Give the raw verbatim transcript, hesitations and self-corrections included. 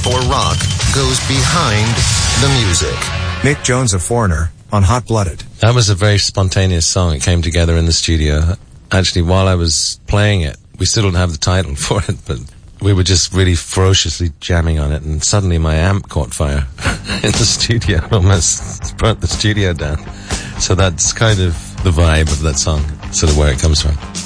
or rock goes behind the music. Mick Jones of Foreigner on Hot Blooded. That was a very spontaneous song. It came together in the studio. Actually, while I was playing it, we still don't have the title for it, but we were just really ferociously jamming on it, and suddenly my amp caught fire in the studio. Almost burnt the studio down. So that's kind of the vibe of that song, sort of where it comes from.